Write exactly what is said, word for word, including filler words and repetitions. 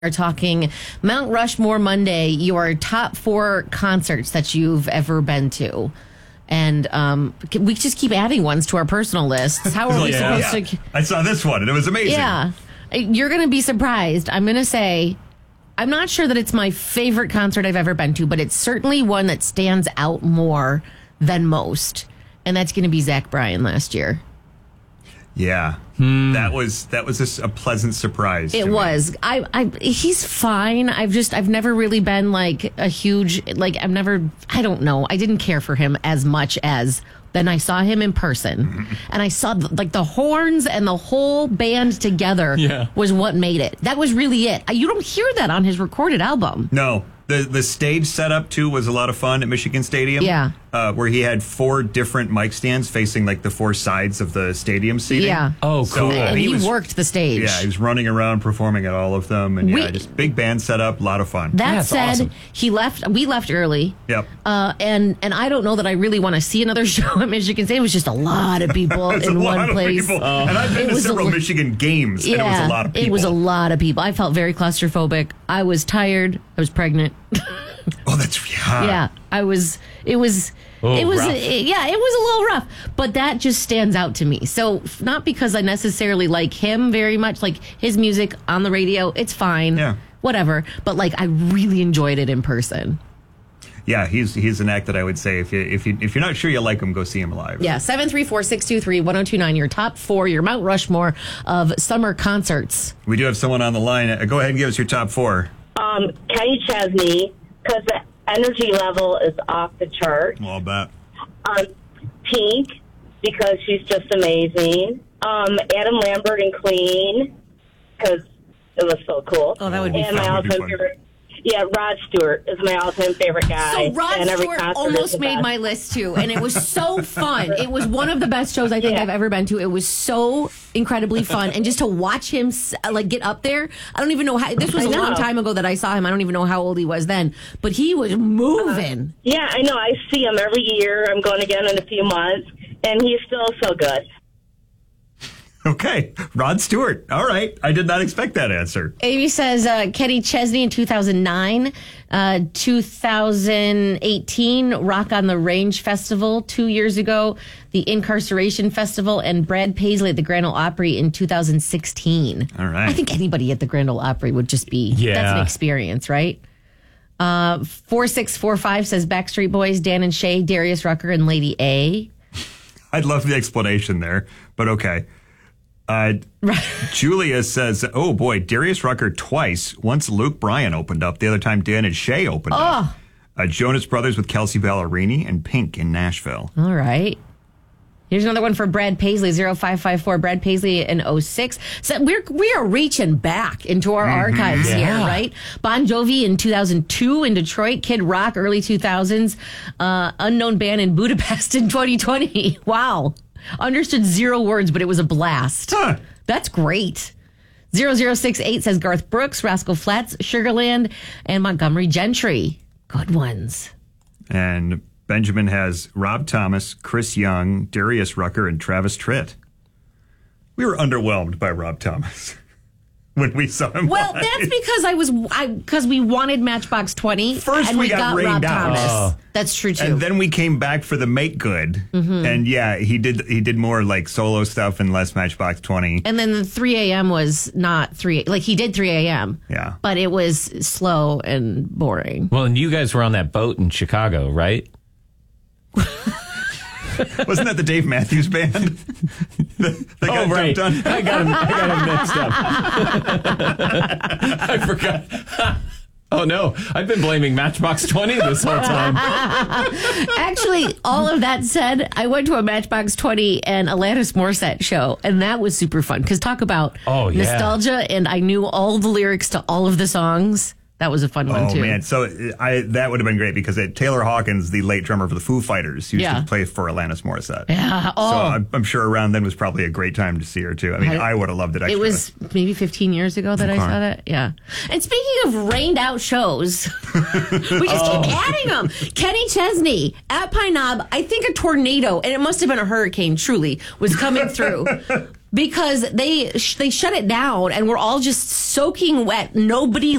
We're talking Mount Rushmore Monday, your top four concerts that you've ever been to. And um, we just keep adding ones to our personal lists. How are we yeah. supposed yeah. to... I saw this one, and it was amazing. Yeah. You're going to be surprised. I'm going to say, I'm not sure that it's my favorite concert I've ever been to, but it's certainly one that stands out more than most. And that's going to be Zach Bryan last year. Yeah, hmm. that was that was a, a pleasant surprise. It was. I, I, he's fine. I've just, I've never really been like a huge, like I've never, I don't know. I didn't care for him as much as then I saw him in person, mm-hmm. and I saw like the horns and the whole band together yeah. was what made it. That was really it. You don't hear that on his recorded album. No. The the stage setup, too, was a lot of fun at Michigan Stadium. Yeah. Uh, where he had four different mic stands facing, like, the four sides of the stadium seating. Yeah. Oh, so, cool. And he, he was, worked the stage. Yeah, he was running around performing at all of them. And, we, yeah, just big band setup, a lot of fun. That yeah, said, awesome. he left, we left early. Yep. Uh, and, and I don't know that I really want to see another show at Michigan State. It was just a lot of people in one place. Uh, and I've been it to was several a, Michigan games, yeah, and it was a lot of people. It was a lot of people. I felt very claustrophobic. I was tired. I was pregnant. Oh, that's yeah. Yeah, I was. It was. Oh, it was. rough. It, yeah, it was a little rough, but that just stands out to me. So not because I necessarily like him very much, like his music on the radio, it's fine. Yeah. Whatever. But like, I really enjoyed it in person. Yeah, he's he's an act that I would say if you if you if you're not sure you like him, go see him live. Yeah, seven three four six two three one zero two nine. Your top four, your Mount Rushmore of summer concerts. We do have someone on the line. Uh, go ahead and give us your top four. Um, Kenny Chesney, because the energy level is off the chart. Well, I'll bet. Um, Pink, because she's just amazing. Um, Adam Lambert and Queen, because it was so cool. Oh, that would be and fun. my That would be all-time fun. favorite. Yeah, Rod Stewart is my all-time favorite guy. So Rod and every Stewart concert is almost the made best. my list too, and it was so fun. It was one of the best shows I think Yeah. I've ever been to. It was so incredibly fun, and just to watch him s- like get up there. I don't even know how. This was I a long know. time ago that I saw him. I don't even know how old he was then, but he was moving. Yeah, I know. I see him every year. I'm going again in a few months, and he's still so good. Okay, Rod Stewart. All right, I did not expect that answer. Amy says uh, Kenny Chesney in two thousand nine, uh, two thousand eighteen Rock on the Range Festival two years ago, the Incarceration Festival, and Brad Paisley at the Grand Ole Opry in two thousand sixteen. All right. I think anybody at the Grand Ole Opry would just be, Yeah. that's an experience, right? Uh, four six four five says Backstreet Boys, Dan and Shay, Darius Rucker, and Lady A. I'd love the explanation there, but okay. Uh, Julia says, oh boy, Darius Rucker twice. Once Luke Bryan opened up, the other time Dan and Shay opened up. Uh, Jonas Brothers with Kelsey Ballerini, and Pink in Nashville. All right. Here's another one for Brad Paisley, zero five five four. Brad Paisley in oh six. So we're, we are reaching back into our archives Yeah. here, right? Bon Jovi in two thousand two in Detroit. Kid Rock, early two thousands. Uh, Unknown Band in Budapest in twenty twenty. Wow. Understood zero words, but it was a blast. Huh. That's great. zero zero six eight says Garth Brooks, Rascal Flatts, Sugarland, and Montgomery Gentry. Good ones. And Benjamin has Rob Thomas, Chris Young, Darius Rucker, and Travis Tritt. We were underwhelmed by Rob Thomas when we saw him Well, live. that's because I was I because we wanted Matchbox twenty. First and we we got got, rained Rob out. Thomas. Oh. That's true too. And then we came back for the Make Good, and yeah, he did. He did more like solo stuff and less Matchbox Twenty. And then the three a.m. was not three. Like he did three a.m. Yeah. but it was slow and boring. Well, and you guys were on that boat in Chicago, right? Wasn't that the Dave Matthews Band? that that Oh, got right. dumped on? I got him, I got him mixed up. I forgot. Oh, no. I've been blaming Matchbox twenty this whole time. Actually, all of that said, I went to a Matchbox twenty and Alanis Morissette show, and that was super fun. Because talk about Oh, yeah. nostalgia, and I knew all the lyrics to all of the songs. That was a fun one, Oh too. man, so I that would have been great because it, Taylor Hawkins, the late drummer for the Foo Fighters, used Yeah. to play for Alanis Morissette. Yeah. Oh. So I'm, I'm sure around then was probably a great time to see her too. I mean, I, would have loved it. Extra. It was maybe fifteen years ago that I Okay. saw that. Yeah. And speaking of rained out shows, we just Oh. keep adding them. Kenny Chesney at Pine Knob, I think a tornado, and it must have been a hurricane, truly, was coming through. because they sh- they shut it down and we're all just soaking wet. Nobody